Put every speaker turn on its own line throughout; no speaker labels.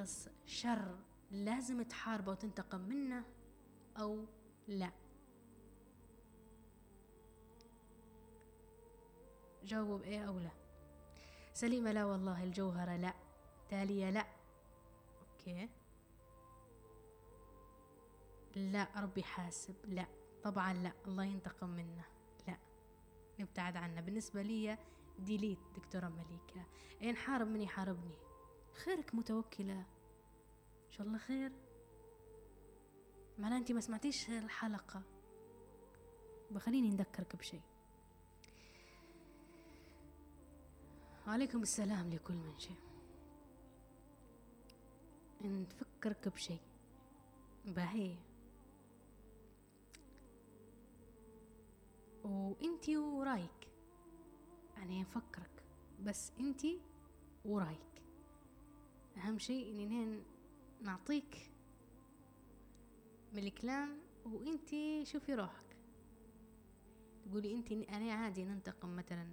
شخص شر لازم تحاربه وتنتقم منه أو لا؟ جاوبوا بإيه أو لا. سليمة لا والله. الجوهرة لا. تالية لا. أوكي. لا ربي حاسب. لا طبعا لا. الله ينتقم منا. لا نبتعد عنه. بالنسبة لي ديليت دكتورة مليكة. إن حارب من يحاربني خيرك متوكلة إن شاء الله خير. معناه أنت ما سمعتيش الحلقة. بخليني نذكرك بشيء. وعليكم السلام لكل من شيء. نفكرك بشيء باهي. وانتي ورايك يعني نفكرك بس انتي ورايك. اهم شيء اني نعطيك من الكلام وانتي شوفي روحك. تقولي انتي انا عادي ننتقم مثلا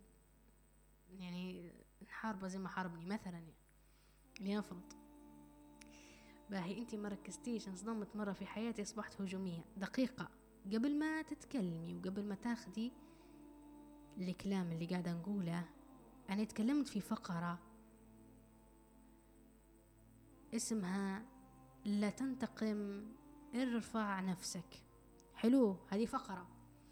يعني نحاربه زي ما حاربني مثلا يعني لنفرض. باهي انتي ما ركزتيش. انصدمت مرة في حياتي اصبحت هجومية. دقيقة قبل ما تتكلمي وقبل ما تاخدي الكلام اللي قاعدة نقوله أنا تكلمت في فقرة اسمها لا تنتقم ارفع نفسك. حلو هذه فقرة.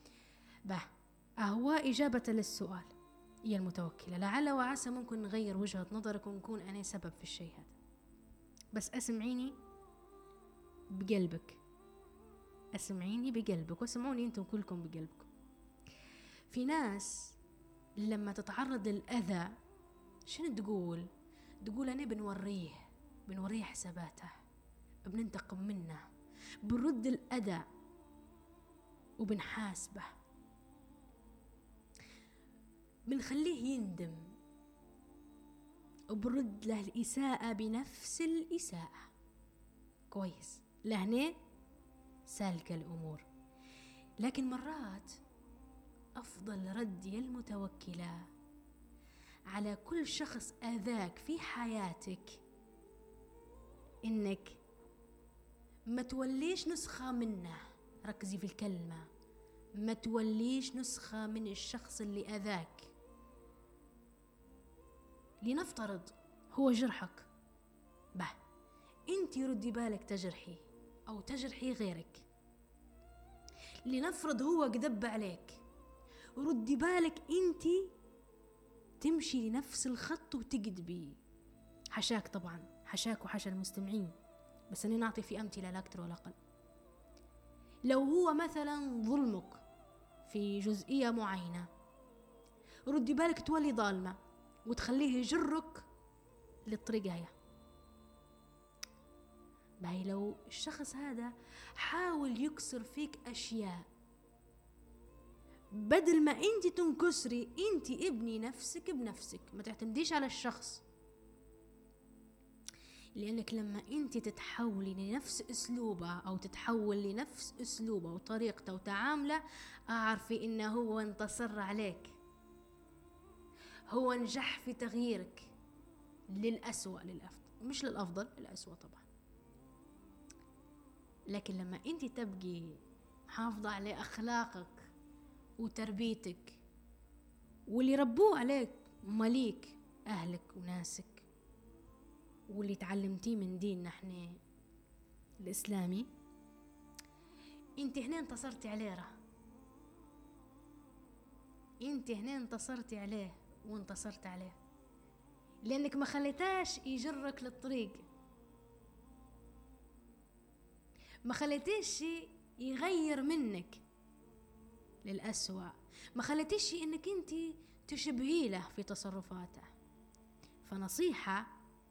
هو إجابة للسؤال يا المتوكلة لعل وعسى ممكن نغير وجهة نظرك ونكون أنا سبب في الشيء هذا. بس أسمعيني بقلبك. أسمعيني بقلبك واسمعوني أنتم كلكم بقلبكم. في ناس لما تتعرض للأذى شنو تقول أنا بنوريه حساباته، بننتقم منه، بنرد الأذى وبنحاسبه، بنخليه يندم وبرد له الإساءة بنفس الإساءة. كويس لهنا سالكة الأمور. لكن مرات أفضل رد يا المتوكلة على كل شخص آذاك في حياتك إنك ما توليش نسخة منه. ركزي في الكلمة، ما توليش نسخة من الشخص اللي آذاك. لنفترض هو جرحك، انتي ردي بالك تجرحي أو تجرحي غيرك. لنفرض هو كذب عليك، ردي بالك انتي تمشي لنفس الخط وتكذبي. حشاك طبعا، حشاك وحشا المستمعين، بس أنا نعطي في أمثلة لا أكثر ولا أقل. لو هو مثلا ظلمك في جزئية معينة، ردي بالك تولي ظالمة وتخليه يجرك للطريق هي. باهي لو الشخص هذا حاول يكسر فيك أشياء، بدل ما انت تنكسري انت ابني نفسك بنفسك. ما تعتمديش على الشخص، لأنك لما انت تتحولي لنفس أسلوبه أو تتحول لنفس أسلوبه وطريقته وتعامله، أعرفي إنه هو انتصر عليك، هو نجح في تغييرك للأسوأ للأفضل، مش للأفضل، للأسوأ طبعا. لكن لما انت تبقي محافظة على أخلاقك وتربيتك واللي ربوه عليك مليك أهلك وناسك واللي تعلمتيه من ديننا احنا الإسلامي، انت هنا انتصرتي عليه. انت هنا انتصرتي عليه وانتصرت عليه، لأنك ما خليتاش يجرك للطريق، ما خليتيش يغير منك للأسوأ، ما خليتيش انك انت تشبهي له في تصرفاته. فنصيحة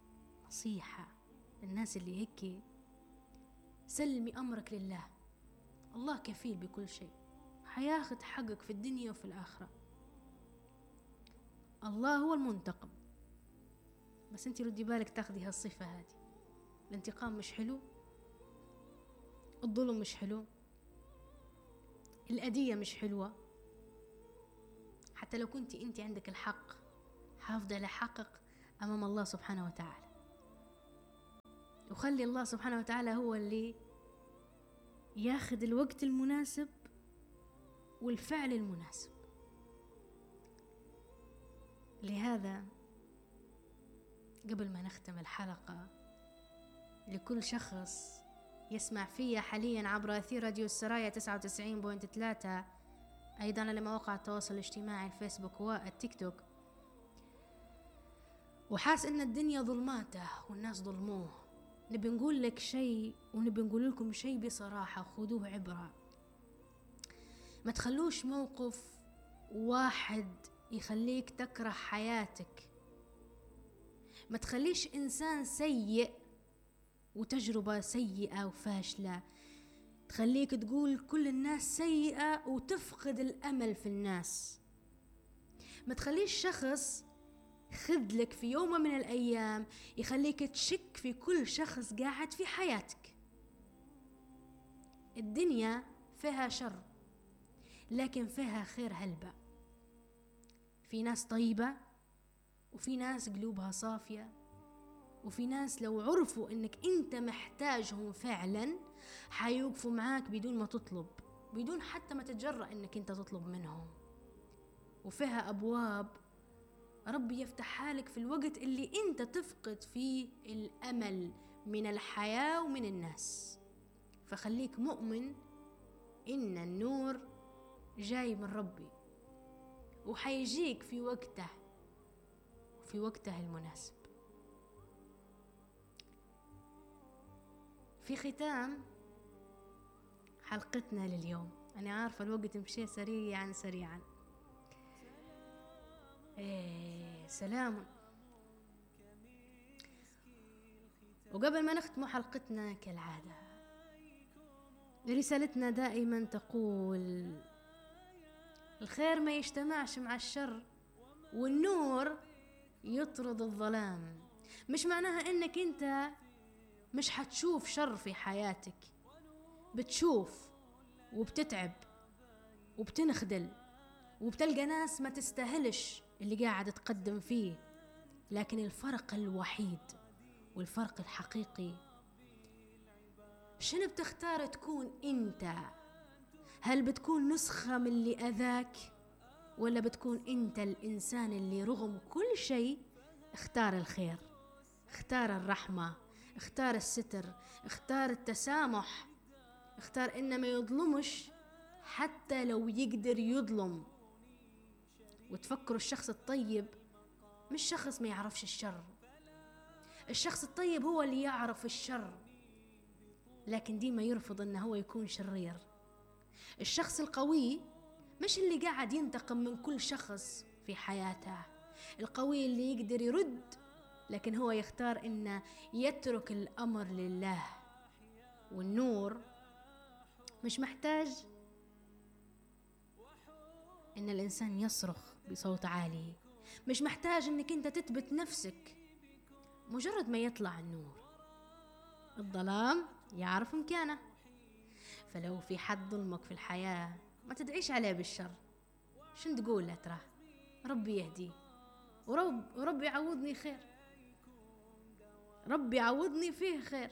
للناس اللي هيك، سلمي أمرك لله. الله كفيل بكل شيء، حياخد حقك في الدنيا وفي الآخرة. الله هو المنتقم، بس انت ردي بالك تاخدي هالصفة هذه. الانتقام مش حلو، الظلم مش حلو، الأذية مش حلوة. حتى لو كنت انت عندك الحق، حافظي على حقك أمام الله سبحانه وتعالى. وخلي الله سبحانه وتعالى هو اللي ياخذ الوقت المناسب والفعل المناسب. لهذا قبل ما نختم الحلقة، لكل شخص يسمع فيها حاليا عبر أثير راديو السرايا 99.3، أيضا على مواقع التواصل الاجتماعي الفيسبوك والتيك توك، وحاس إن الدنيا ظلماته والناس ظلموه، نبي نقول لك شيء ونبي نقول لكم شيء بصراحة، خذوه عبرة. ما تخلوش موقف واحد يخليك تكره حياتك، ما تخليش إنسان سيء وتجربة سيئة وفاشلة تخليك تقول كل الناس سيئة وتفقد الأمل في الناس. ما تخليش شخص خذلك في يوم من الأيام يخليك تشك في كل شخص قاعد في حياتك. الدنيا فيها شر لكن فيها خير هلبة، في ناس طيبة وفي ناس قلوبها صافية، وفي ناس لو عرفوا انك انت محتاجهم فعلا حيوقفوا معاك بدون ما تطلب، بدون حتى ما تتجرأ انك انت تطلب منهم. وفيها ابواب ربي يفتحها لك في الوقت اللي انت تفقد فيه الامل من الحياة ومن الناس. فخليك مؤمن ان النور جاي من ربي وحيجيك في وقته، في وقته المناسب. في ختام حلقتنا لليوم، أنا عارفة الوقت مشي سريعا سريعا، سلام. وقبل ما نختم حلقتنا كالعادة، رسالتنا دائما تقول الخير ما يجتمعش مع الشر، والنور يطرد الظلام. مش معناها انك انت مش حتشوف شر في حياتك، بتشوف وبتتعب وبتنخدل وبتلقى ناس ما تستاهلش اللي قاعد تقدم فيه، لكن الفرق الوحيد والفرق الحقيقي شنو بتختار تكون انت؟ هل بتكون نسخة من اللي أذاك، ولا بتكون انت الإنسان اللي رغم كل شيء اختار الخير، اختار الرحمة، اختار الستر، اختار التسامح، اختار إنه ما يظلمش حتى لو يقدر يظلم. وتفكروا الشخص الطيب مش شخص ما يعرفش الشر، الشخص الطيب هو اللي يعرف الشر لكن ديما يرفض إنه هو يكون شرير. الشخص القوي مش اللي قاعد ينتقم من كل شخص في حياته، القوي اللي يقدر يرد لكن هو يختار إنه يترك الأمر لله. والنور مش محتاج إن الإنسان يصرخ بصوت عالي، مش محتاج إنك أنت تثبت نفسك، مجرد ما يطلع النور الظلام يعرف مكانه. فلو في حد ظلمك في الحياة ما تدعيش عليه بالشر، شن تقول له؟ ترى ربي يهديه وربي يعوضني خير، ربي يعوضني فيه خير.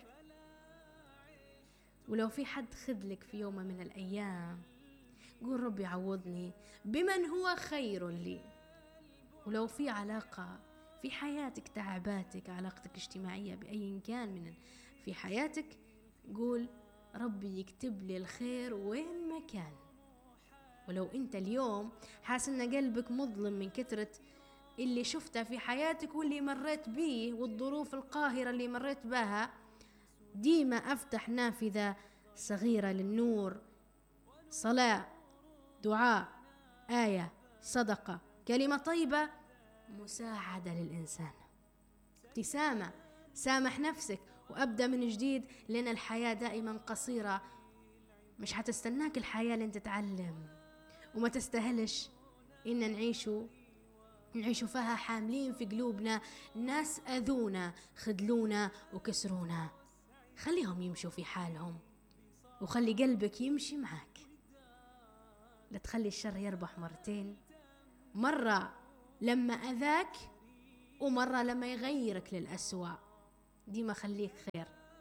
ولو في حد خذلك في يوم من الأيام قول ربي يعوضني بمن هو خير لي. ولو في علاقة في حياتك تعباتك، علاقتك اجتماعية بأي كان من في حياتك، قول ربي يكتب لي الخير وين ما كان. ولو انت اليوم حاسس ان قلبك مظلم من كثرة اللي شفته في حياتك واللي مريت بيه والظروف القاهرة اللي مريت بها، ديما افتح نافذة صغيرة للنور، صلاة، دعاء، آية، صدقة، كلمة طيبة، مساعدة للإنسان، ابتسامة، سامح نفسك وأبدأ من جديد، لأن الحياة دائما قصيرة، مش هتستناك الحياة لين تتعلم، وما تستاهلش إن نعيشوا فيها حاملين في قلوبنا ناس أذونا، خذلونا وكسرونا. خليهم يمشوا في حالهم وخلي قلبك يمشي معاك، لا تخلي الشر يربح مرتين، مرة لما أذاك ومرة لما يغيرك للأسوأ. ديما خليك خير،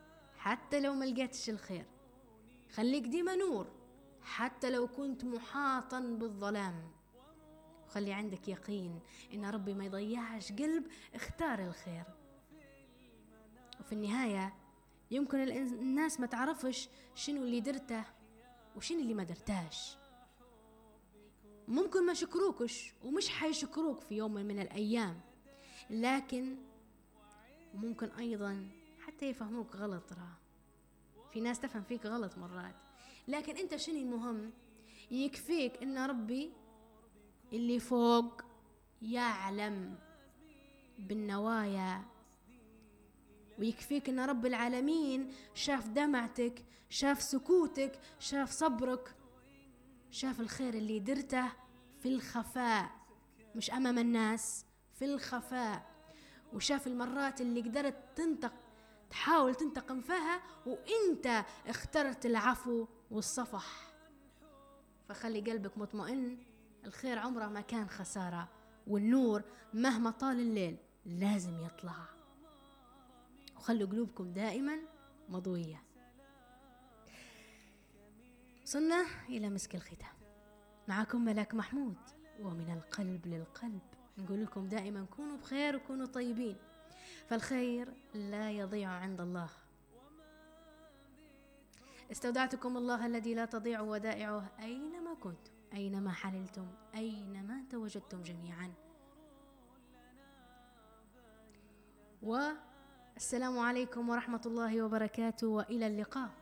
حتى لو ما لقيتش الخير. خليك ديما نور حتى لو كنت محاطا بالظلام. وخلي عندك يقين إن ربي ما يضيعش قلب اختار الخير. وفي النهاية يمكن الناس ما تعرفش شنو اللي درته وشنو اللي ما درتاش. ممكن ما شكروكش ومش حيشكروك في يوم من الأيام، لكن ممكن أيضا حتى يفهموك غلط. في ناس تفهم فيك غلط مرات، لكن انت شنو المهم؟ يكفيك ان ربي اللي فوق يعلم بالنوايا، ويكفيك ان رب العالمين شاف دمعتك، شاف سكوتك، شاف صبرك، شاف الخير اللي درته في الخفاء مش امام الناس، في الخفاء. وشاف المرات اللي قدرت تحاول تنتقم فيها وانت اخترت العفو والصفح. فخلي قلبك مطمئن، الخير عمره ما كان خسارة، والنور مهما طال الليل لازم يطلع. وخلوا قلوبكم دائما مضوية. وصلنا إلى مسك الختام، معكم ملاك محمود، ومن القلب للقلب نقول لكم دائما كونوا بخير وكونوا طيبين، فالخير لا يضيع عند الله. استودعتكم الله الذي لا تضيع ودائعه أينما كنتم، أينما حللتم، أينما تواجدتم جميعا. والسلام عليكم ورحمة الله وبركاته، وإلى اللقاء.